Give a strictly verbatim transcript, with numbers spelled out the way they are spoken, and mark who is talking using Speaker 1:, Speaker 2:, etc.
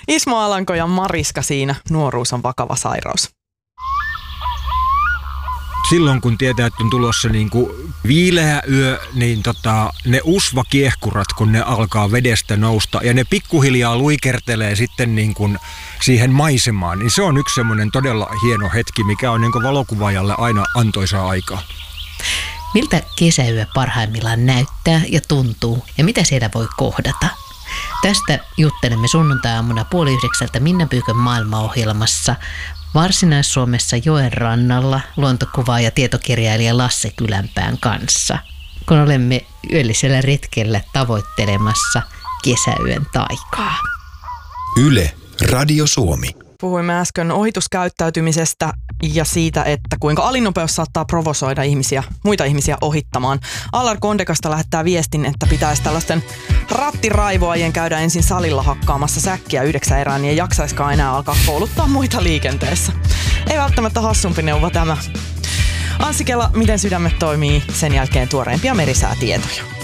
Speaker 1: Ismo Alanko ja Mariska siinä. Nuoruus on vakava sairaus.
Speaker 2: Silloin kun tietää, että on tulossa niin kuin viileä yö, niin tota, ne usvakiehkurat, kun ne alkaa vedestä nousta ja ne pikkuhiljaa luikertelee sitten niin kuin siihen maisemaan, niin se on yksi semmoinen todella hieno hetki, mikä on niin kuin valokuvaajalle aina antoisaa aikaa.
Speaker 3: Miltä kesäyö parhaimmillaan näyttää ja tuntuu ja mitä siellä voi kohdata? Tästä juttelemme sunnuntai-aamuna puoli yhdeksältä Minna Pyykön maailmaohjelmassa Varsinais-Suomessa joen rannalla luontokuvaaja ja tietokirjailija Lasse Kylänpään kanssa, kun olemme yöllisellä retkellä tavoittelemassa kesäyön taikaa.
Speaker 4: Yle, Radio Suomi.
Speaker 1: Puhuimme äsken ohituskäyttäytymisestä ja siitä, että kuinka alinopeus saattaa provosoida ihmisiä, muita ihmisiä ohittamaan. Allar Kondekasta lähettää viestin, että pitäisi tällaisten rattiraivoajien käydä ensin salilla hakkaamassa säkkiä yhdeksän erään, niin ei jaksaiskaan enää alkaa kouluttaa muita liikenteessä. Ei välttämättä hassumpi neuvo tämä. Anssi Kela, miten sydämet toimii, sen jälkeen tuoreimpia merisäätietoja.